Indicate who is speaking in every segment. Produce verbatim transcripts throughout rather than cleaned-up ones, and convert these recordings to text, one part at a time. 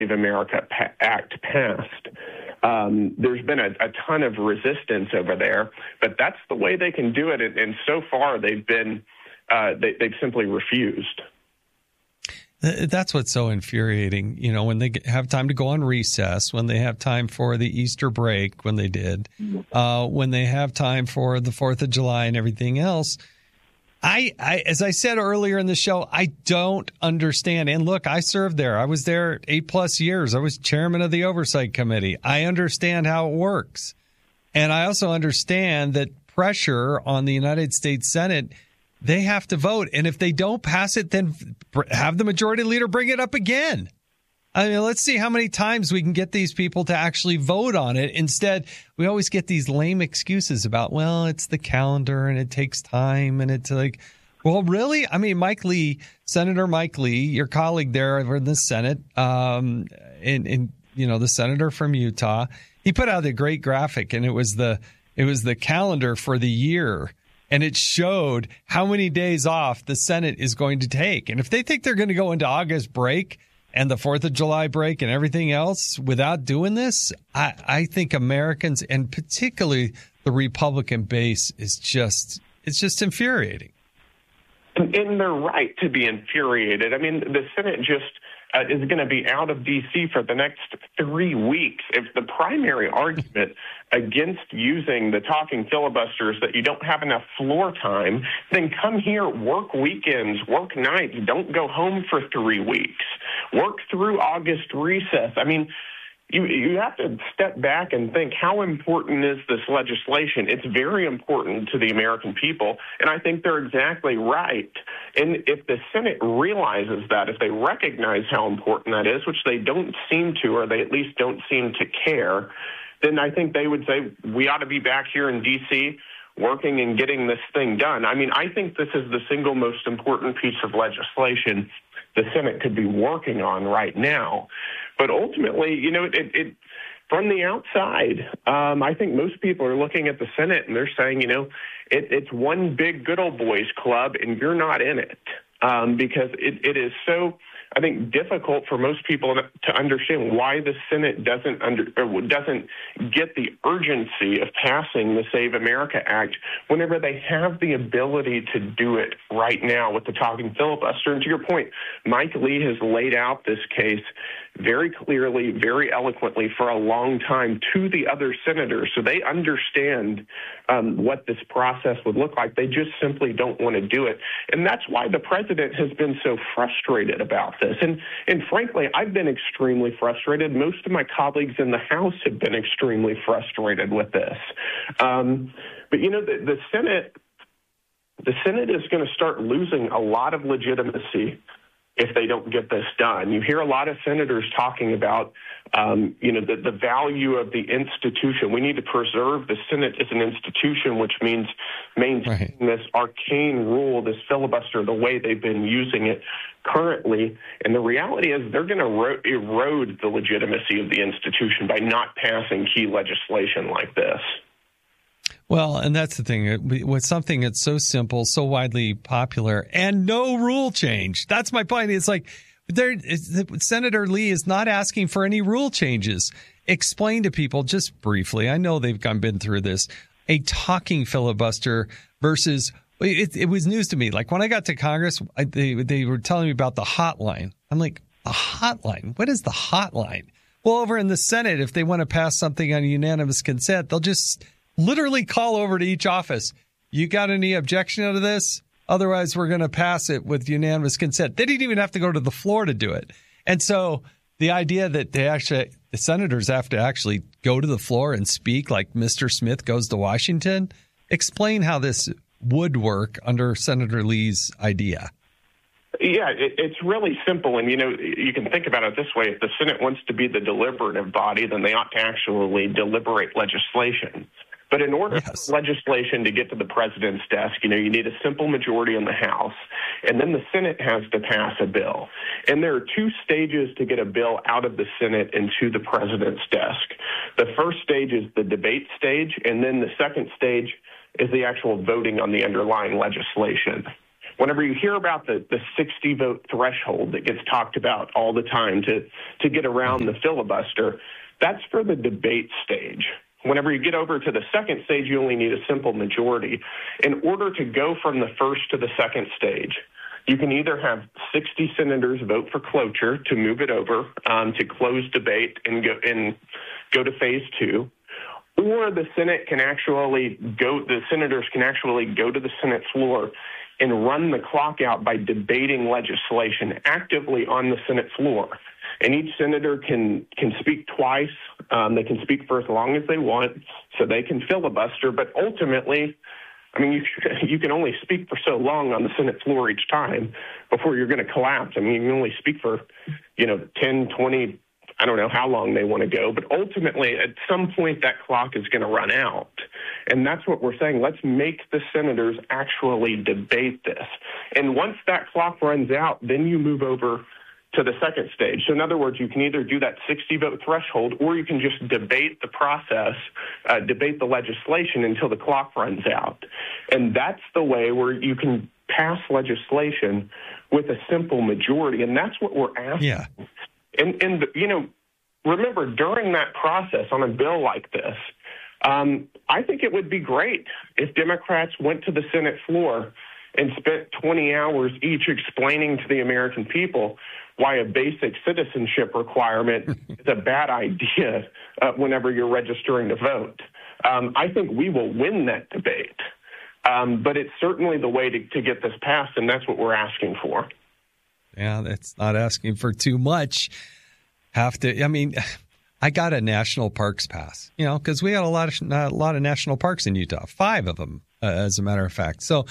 Speaker 1: Save America pa- Act passed. Um, there's been a, a ton of resistance over there, but that's the way they can do it. And, and so far, they've been uh, they, they've simply refused.
Speaker 2: That's what's so infuriating. You know, when they have time to go on recess, when they have time for the Easter break, when they did, uh, when they have time for the fourth of July and everything else. I, I, as I said earlier in the show, I don't understand. And look, I served there. I was there eight plus years. I was chairman of the oversight committee. I understand how it works. And I also understand that pressure on the United States Senate, they have to vote. And if they don't pass it, then have the majority leader bring it up again. I mean, let's see how many times we can get these people to actually vote on it. Instead, we always get these lame excuses about, well, it's the calendar and it takes time. And it's like, well, really? I mean, Mike Lee, Senator Mike Lee, your colleague there in the Senate, um, and, and, you know, the senator from Utah, he put out a great graphic, and it was the, it was the calendar for the year. And it showed how many days off the Senate is going to take. And if they think they're going to go into August break and the fourth of July break and everything else without doing this, I, I think Americans, and particularly the Republican base, is just, it's just infuriating.
Speaker 1: And, and they're right to be infuriated. I mean, the Senate just uh, is going to be out of D C for the next three weeks. If the primary argument against using the talking filibusters that you don't have enough floor time, then come here, work weekends, work nights, don't go home for three weeks, work through August recess. I mean, you you have to step back and think, how important is this legislation? It's very important to the American people, and I think they're exactly right. And if the Senate realizes that, if they recognize how important that is, which they don't seem to, or they at least don't seem to care, then I think they would say we ought to be back here in D C working and getting this thing done. I mean, I think this is the single most important piece of legislation the Senate could be working on right now. But ultimately, you know, it, it from the outside, um, I think most people are looking at the Senate and they're saying, you know, it, it's one big good old boys club and you're not in it, um, because it, it is so, I think, difficult for most people to understand why the Senate doesn't under or doesn't get the urgency of passing the Save America Act whenever they have the ability to do it right now with the talking filibuster. And to your point, Mike Lee has laid out this case very clearly, very eloquently for a long time to the other senators, so they understand um, what this process would look like. They just simply don't want to do it. And that's why the president has been so frustrated about this. And, and frankly, I've been extremely frustrated. Most of my colleagues in the House have been extremely frustrated with this. Um, but, you know, the, the Senate, the Senate is going to start losing a lot of legitimacy if they don't get this done. You hear a lot of senators talking about, um, you know, the, the value of the institution. We need to preserve the Senate as an institution, which means maintaining right. this arcane rule, this filibuster, the way they've been using it currently. And the reality is they're going to ero- erode the legitimacy of the institution by not passing key legislation like this.
Speaker 2: Well, and that's the thing. With something that's so simple, so widely popular, and no rule change. That's my point. It's like there, Senator Lee is not asking for any rule changes. Explain to people just briefly. I know they've been through this. A talking filibuster versus it, it was news to me. Like when I got to Congress, I, they they were telling me about the hotline. I'm like, a hotline? What is the hotline? Well, over in the Senate, if they want to pass something on unanimous consent, they'll just literally call over to each office. You got any objection to this? Otherwise, we're going to pass it with unanimous consent. They didn't even have to go to the floor to do it. And so the idea that they actually, the senators have to actually go to the floor and speak like Mister Smith goes to Washington, explain how this would work under Senator Lee's idea.
Speaker 1: Yeah, it, it's really simple. And, you know, you can think about it this way. If the Senate wants to be the deliberative body, then they ought to actually deliberate legislation. But in order yes. for legislation to get to the president's desk, you know, you need a simple majority in the House, and then the Senate has to pass a bill. And there are two stages to get a bill out of the Senate and to the president's desk. The first stage is the debate stage, and then the second stage is the actual voting on the underlying legislation. whenever you hear about the, the sixty vote threshold that gets talked about all the time to, to get around the filibuster, that's for the debate stage. Whenever you get over to the second stage, you only need a simple majority. In order to go from the first to the second stage, you can either have sixty senators vote for cloture to move it over um, to close debate and go and go to phase two, or the Senate can actually go. The senators can actually go to the Senate floor and run the clock out by debating legislation actively on the Senate floor. And each senator can can speak twice. Um, they can speak for as long as they want, so they can filibuster. But ultimately, I mean, you, you can only speak for so long on the Senate floor each time before you're going to collapse. I mean, you can only speak for, you know, ten, twenty, I don't know how long they want to go. But ultimately, at some point, that clock is going to run out. And that's what we're saying. Let's make the senators actually debate this. And once that clock runs out, then you move over to the second stage. So in other words, you can either do that sixty vote threshold, or you can just debate the process, uh, debate the legislation until the clock runs out. And that's the way where you can pass legislation with a simple majority. And that's what we're asking.
Speaker 2: Yeah.
Speaker 1: And, and you know, remember, during that process on a bill like this, um, I think it would be great if Democrats went to the Senate floor and spent twenty hours each explaining to the American people why a basic citizenship requirement is a bad idea uh, whenever you're registering to vote. Um, I think we will win that debate, um, but it's certainly the way to, to get this passed, and that's what we're asking for.
Speaker 2: Yeah, that's not asking for too much. Have to, I mean, I got a national parks pass, you know, because we had a lot of a lot of national parks in Utah, five of them, uh, as a matter of fact. So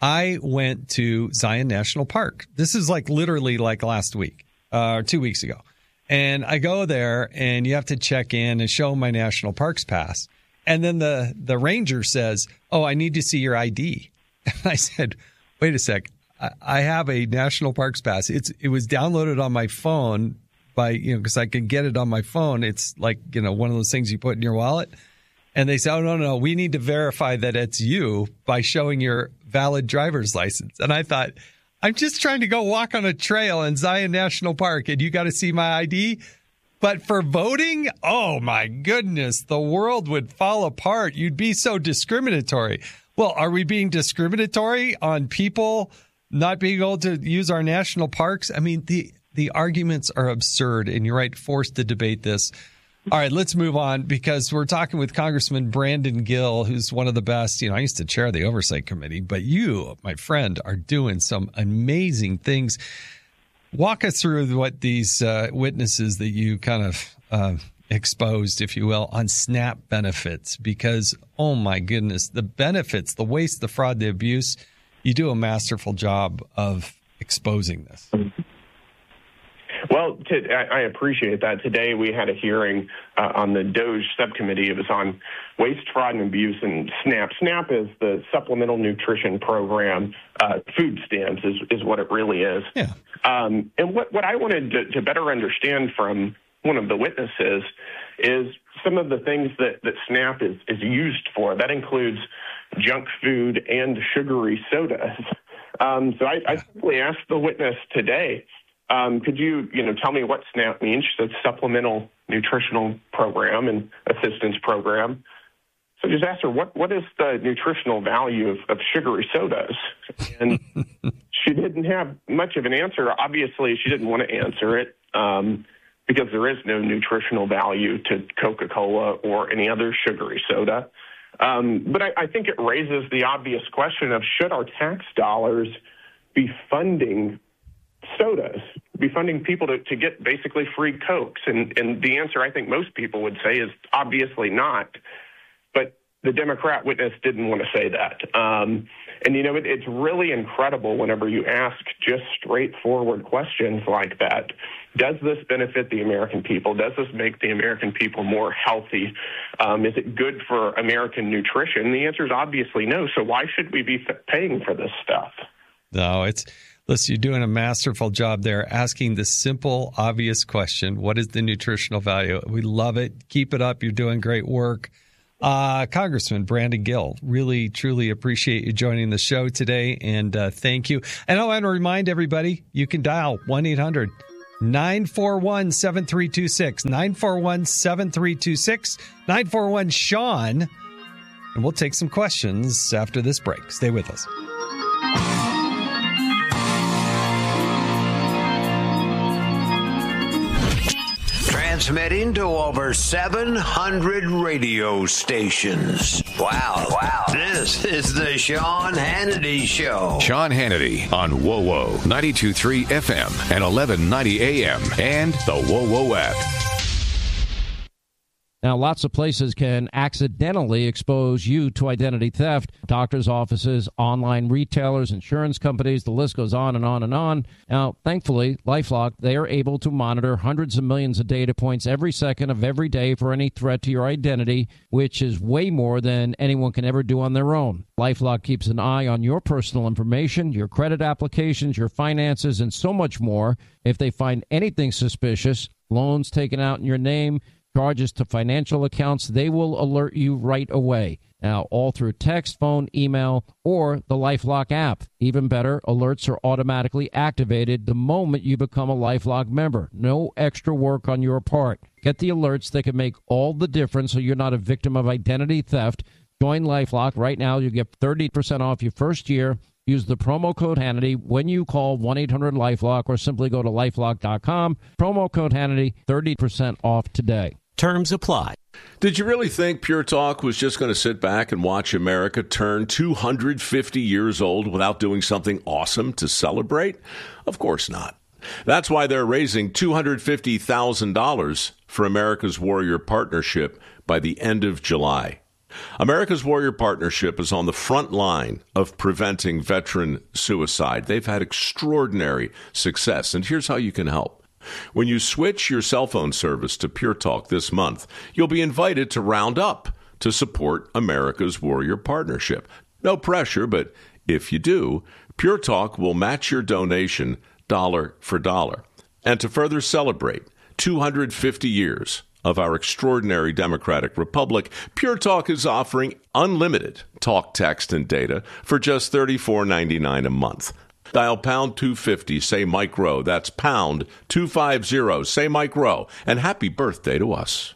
Speaker 2: I went to Zion National Park. This is like literally like last week, uh, or two weeks ago. And I go there and you have to check in and show my national parks pass. And then the, the ranger says, oh, I need to see your I D. And I said, wait a sec. I, I have a national parks pass. It's, it was downloaded on my phone by, you know, because I can get it on my phone. It's like, you know, one of those things you put in your wallet. And they say, oh, no, no, we need to verify that it's you by showing your valid driver's license. And I thought, I'm just trying to go walk on a trail in Zion National Park, and you got to see my I D? But for voting, oh, my goodness, the world would fall apart. You'd be so discriminatory. Well, are we being discriminatory on people not being able to use our national parks? I mean, the, the arguments are absurd, and you're right, forced to debate this. All right, let's move on, because we're talking with Congressman Brandon Gill, who's one of the best. You know, I used to chair the Oversight Committee, but you, my friend, are doing some amazing things. Walk us through what these uh, witnesses that you kind of uh, exposed, if you will, on SNAP benefits, because, oh my goodness, the benefits, the waste, the fraud, the abuse, you do a masterful job of exposing this.
Speaker 1: Well, to, I appreciate that. Today we had a hearing uh, on the DOGE subcommittee. It was on waste, fraud, and abuse and SNAP. SNAP is the Supplemental Nutrition Program. Uh, food stamps is, is what it really is.
Speaker 2: Yeah.
Speaker 1: Um, and what, what I wanted to, to better understand from one of the witnesses is some of the things that, that SNAP is, is used for. That includes junk food and sugary sodas. Um, so I, I simply asked the witness today, Um, could you, you know, tell me what SNAP means? It's Supplemental Nutritional Program and Assistance Program. So just asked her, what, what is the nutritional value of, of sugary sodas? And she didn't have much of an answer. Obviously, she didn't want to answer it um, because there is no nutritional value to Coca-Cola or any other sugary soda. Um, but I, I think it raises the obvious question of, should our tax dollars be funding sodas, be funding people to, to get basically free Cokes? And, and the answer, I think most people would say, is obviously not. But the Democrat witness didn't want to say that. Um, and, you know, it, it's really incredible whenever you ask just straightforward questions like that. Does this benefit the American people? Does this make the American people more healthy? Um, is it good for American nutrition? The answer is obviously no. So why should we be paying for this stuff?
Speaker 2: No, it's... Listen, you're doing a masterful job there, asking the simple, obvious question: what is the nutritional value? We love it. Keep it up. You're doing great work. Uh, Congressman Brandon Gill, really, truly appreciate you joining the show today, and uh, thank you. And I want to remind everybody, you can dial one eight hundred nine four one seven three two six, nine four one seven three two six, nine four one Sean, and we'll take some questions after this break. Stay with us.
Speaker 3: Transmitting to over seven hundred radio stations. Wow, wow. This is the Sean Hannity Show.
Speaker 4: Sean Hannity on W O W O ninety-two point three F M and eleven ninety A M and the W O W O app.
Speaker 5: Now, lots of places can accidentally expose you to identity theft. Doctors' offices, online retailers, insurance companies, the list goes on and on and on. Now, thankfully, LifeLock, they are able to monitor hundreds of millions of data points every second of every day for any threat to your identity, which is way more than anyone can ever do on their own. LifeLock keeps an eye on your personal information, your credit applications, your finances, and so much more. If they find anything suspicious, loans taken out in your name, charges to financial accounts, they will alert you right away. Now, all through text, phone, email, or the LifeLock app. Even better, alerts are automatically activated the moment you become a LifeLock member. No extra work on your part. Get the alerts that can make all the difference so you're not a victim of identity theft. Join LifeLock right now. You get thirty percent off your first year. Use the promo code Hannity when you call one eight hundred LifeLock or simply go to lifelock dot com. Promo code Hannity, thirty percent off today.
Speaker 6: Terms apply.
Speaker 7: Did you really think Pure Talk was just going to sit back and watch America turn two hundred fifty years old without doing something awesome to celebrate? Of course not. That's why they're raising two hundred fifty thousand dollars for America's Warrior Partnership by the end of July. America's Warrior Partnership is on the front line of preventing veteran suicide. They've had extraordinary success, and here's how you can help. When you switch your cell phone service to Pure Talk this month, you'll be invited to round up to support America's Warrior Partnership. No pressure, but if you do, Pure Talk will match your donation dollar for dollar. And to further celebrate two hundred fifty years of our extraordinary democratic republic, Pure Talk is offering unlimited talk, text, and data for just thirty-four ninety-nine a month. Dial pound two fifty, say Mike Rowe. That's pound two fifty, say Mike Rowe. And happy birthday to us.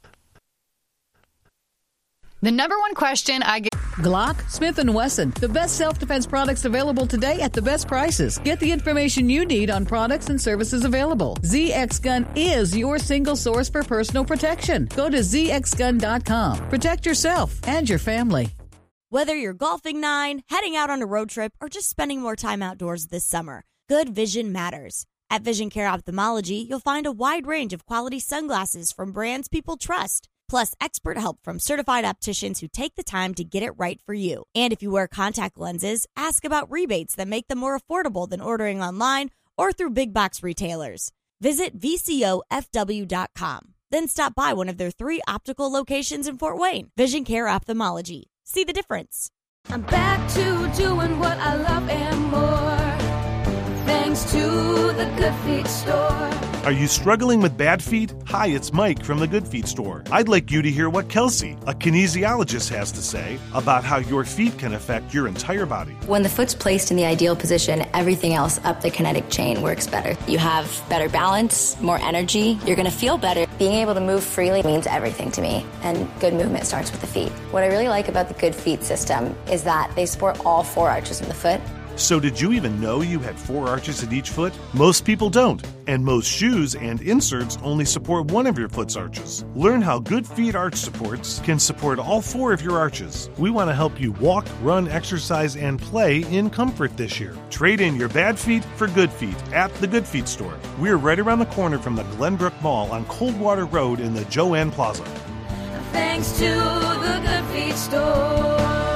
Speaker 8: The number one question I get...
Speaker 9: Glock, Smith and Wesson, the best self-defense products available today at the best prices. Get the information you need on products and services available. Z X Gun is your single source for personal protection. Go to z x gun dot com. Protect yourself and your family.
Speaker 10: Whether you're golfing nine, heading out on a road trip, or just spending more time outdoors this summer, good vision matters. At Vision Care Ophthalmology, you'll find a wide range of quality sunglasses from brands people trust, plus expert help from certified opticians who take the time to get it right for you. And if you wear contact lenses, ask about rebates that make them more affordable than ordering online or through big box retailers. Visit V C O F W dot com. Then stop by one of their three optical locations in Fort Wayne. Vision Care Ophthalmology. See the difference.
Speaker 11: I'm back to doing what I love and more, thanks to the Good Feet store.
Speaker 12: Are you struggling with bad feet? Hi, it's Mike from the Good Feet store. I'd like you to hear what Kelsey, a kinesiologist, has to say about how your feet can affect your entire body.
Speaker 13: When the foot's placed in the ideal position, everything else up the kinetic chain works better. You have better balance, more energy, you're going to feel better. Being able to move freely means everything to me, and good movement starts with the feet. What I really like about the Good Feet system is that they support all four arches in the foot.
Speaker 12: So did you even know you had four arches in each foot? Most people don't, and most shoes and inserts only support one of your foot's arches. Learn how Good Feet arch supports can support all four of your arches. We want to help you walk, run, exercise, and play in comfort this year. Trade in your bad feet for good feet at the Good Feet store. We're right around the corner from the Glenbrook Mall on Coldwater Road in the Joanne Plaza.
Speaker 11: Thanks to the Good Feet store.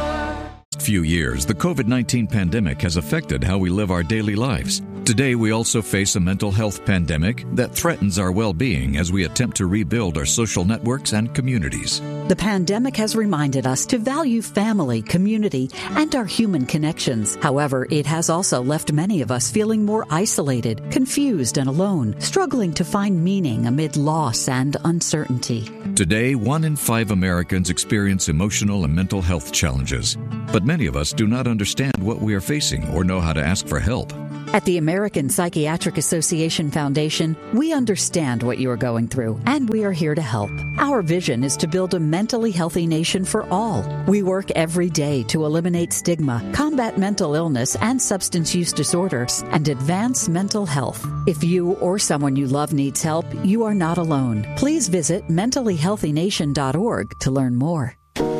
Speaker 14: Few years, the covid nineteen pandemic has affected how we live our daily lives. Today, we also face a mental health pandemic that threatens our well-being as we attempt to rebuild our social networks and communities.
Speaker 6: The pandemic has reminded us to value family, community, and our human connections. However, it has also left many of us feeling more isolated, confused, and alone, struggling to find meaning amid loss and uncertainty.
Speaker 14: Today, one in five Americans experience emotional and mental health challenges. But many of us do not understand what we are facing or know how to ask for help.
Speaker 6: At the American Psychiatric Association Foundation, we understand what you are going through, and we are here to help. Our vision is to build a mentally healthy nation for all. We work every day to eliminate stigma, combat mental illness and substance use disorders, and advance mental health. If you or someone you love needs help, you are not alone. Please visit mentally healthy nation dot org to learn more.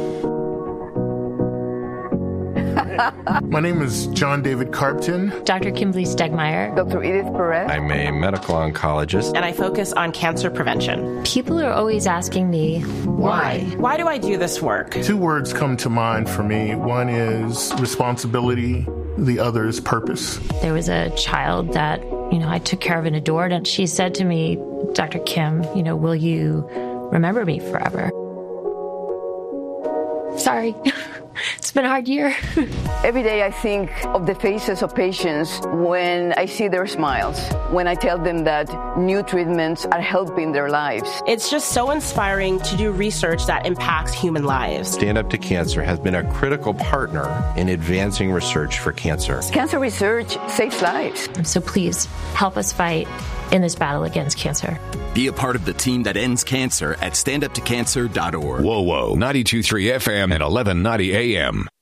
Speaker 15: My name is John David Carpton.
Speaker 16: Doctor Kimberly Stegmeyer.
Speaker 17: Doctor Edith Perez.
Speaker 18: I'm a medical oncologist.
Speaker 19: And I focus on cancer prevention.
Speaker 16: People are always asking me, why?
Speaker 19: Why do I do this work?
Speaker 15: Two words come to mind for me. One is responsibility. The other is purpose.
Speaker 16: There was a child that, you know, I took care of and adored, and she said to me, Doctor Kim, you know, will you remember me forever? Sorry. It's been a hard year.
Speaker 17: Every day I think of the faces of patients when I see their smiles, when I tell them that new treatments are helping their lives.
Speaker 19: It's just so inspiring to do research that impacts human lives.
Speaker 18: Stand Up to Cancer has been a critical partner in advancing research for cancer.
Speaker 17: Cancer research saves lives.
Speaker 16: So please help us fight in this battle against cancer.
Speaker 20: Be a part of the team that ends cancer at stand up to cancer dot org.
Speaker 4: Whoa, whoa. ninety-two point three F M and eleven ninety A M.